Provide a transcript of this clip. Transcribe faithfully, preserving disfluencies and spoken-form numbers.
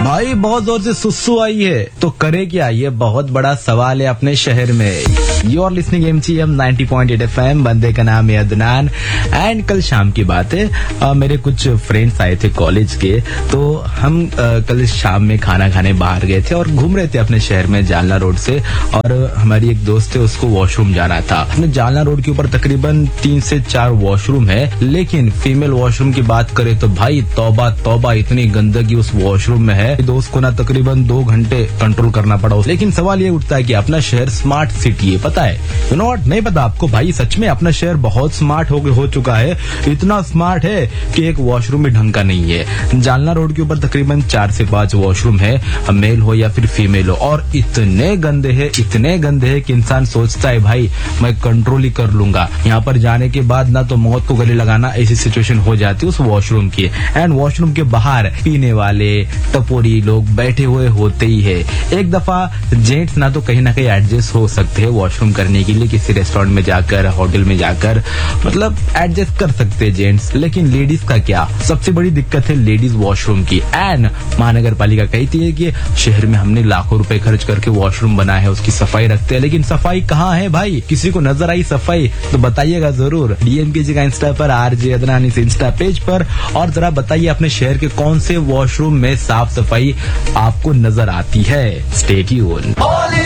भाई बहुत जोर से सुसु आई है तो करे क्या, ये बहुत बड़ा सवाल है अपने शहर में। You are listening M C M ninety point eight F M. बंदे का नाम है अदनान। एंड कल शाम की बात है, आ, मेरे कुछ फ्रेंड्स आए थे कॉलेज के, तो हम आ, कल शाम में खाना खाने बाहर गए थे और घूम रहे थे अपने शहर में जालना रोड से। और हमारी एक दोस्त है, उसको वॉशरूम जाना था। अपने जालना रोड के ऊपर तकरीबन तीन से चार वॉशरूम है, लेकिन फीमेल वॉशरूम की बात करें तो भाई तौबा तौबा, इतनी गंदगी उस वॉशरूम में है। दोस्त को ना तकरीबन दो घंटे कंट्रोल करना पड़ा। लेकिन सवाल ये उठता है कि अपना शहर स्मार्ट सिटी है, पता है? यू नो व्हाट, नहीं पता आपको? भाई सच में अपना शहर बहुत स्मार्ट हो, हो चुका है। इतना स्मार्ट है कि एक वॉशरूम भी ढंग का नहीं है। जालना रोड के ऊपर तकरीबन चार से पांच वॉशरूम है, मेल हो या फिर फीमेल हो, और इतने गंदे हैं, इतने गंदे हैं कि इंसान सोचता है भाई मैं कंट्रोल ही कर लूंगा। यहाँ पर जाने के बाद ना तो मौत को गले लगाना, ऐसी सिचुएशन हो जाती है उस वॉशरूम की। एंड वॉशरूम के बाहर पीने वाले टपोरी लोग बैठे हुए होते ही है। एक दफा जेंट्स ना तो कहीं ना कहीं एडजस्ट हो सकते हैं वॉशरूम करने के लिए, किसी रेस्टोरेंट में जाकर, होटल में जाकर, मतलब एडजस्ट कर सकते हैं जेंट्स। लेकिन लेडीज का क्या? सबसे बड़ी दिक्कत है लेडीज वॉशरूम की। एंड महानगर पालिका कहती है कि शहर में हमने लाखों रुपए खर्च करके वॉशरूम बनाया है, उसकी सफाई रखते हैं, लेकिन सफाई कहाँ है भाई? किसी को नजर आई सफाई तो बताइएगा जरूर। डीएम के जी का इंस्टा पर, आरजे अदनान इस इंस्टा पेज पर। और जरा बताइए अपने शहर के कौन से वॉशरूम में साफ सफाई आपको नजर आती है। Stay tuned.